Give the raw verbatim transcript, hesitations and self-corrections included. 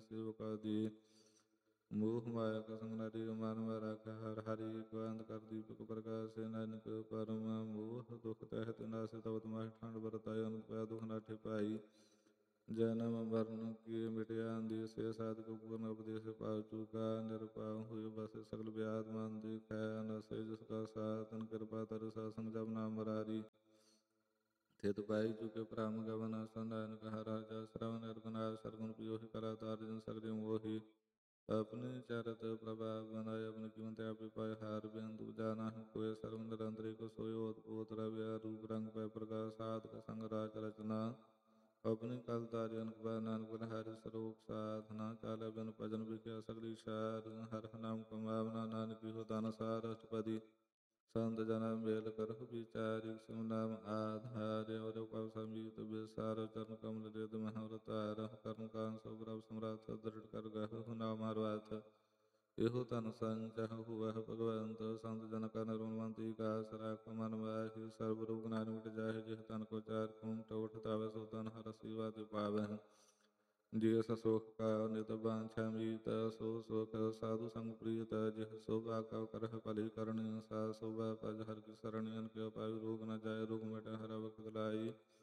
सेवक आदि। मोह माया का संग नारी मान में राखा हर हरि को अंधकार दीपक प्रकाश से नानक परम मोह दुख तहत नाश तब तुम्हारे ठंड बरताय अनुपया दुख नाठे पाई। जन्म मरण किए मिटे आंधी से साधक पूर्ण उपदेश पाव चुका निरपाव हुए बस सकल व्याध मान दिखाया न से जिसका साधन कृपा तर सासन जब नाम मरारी। थे तो पाई चुके प्राम गवन संदान कहा राजा श्रवण निर्गुणार सरगुण पियो ही करा तार जन सगरे मोहि। अपने चरत प्रभाव बनाए अपने कीमत आप पाए हार बिंदु जाना है कोय सर्व निरंतरी को सोयो उत्पोत रव्य रूप रंग पै प्रकाश साध का संग राज रचना। अपने कल तारी अनुपा नानक बन हरि सरोग साधना काल बिन भजन विज्ञा सगली सार हर नाम कमावना नानक हो दान सार अष्टपदी। संत जना मेल कर विचारि सिम नाम आधार्य और पव समीत विसार चरण कमल रेद महवरतार कर्म कान सौरभ सम्राट दृढ़ कर गहु नाम हरवाथ। एहो तन संचह हुआ भगवंत संत जन का नरमंती का सरा मन वाहि सर्व रोग नारि मिट जाहि जिह तन को चार कुंठ उठ तावे सो तन हर शिवा पावै। जिय सशोक का नित बांछामीत सो शोक साधु संग प्रियत जिह शोभा का करह पलि करणी सा शोभा पज हर की शरणियन के पायु रोग न जाय रोग मिट हर वक्त लाई।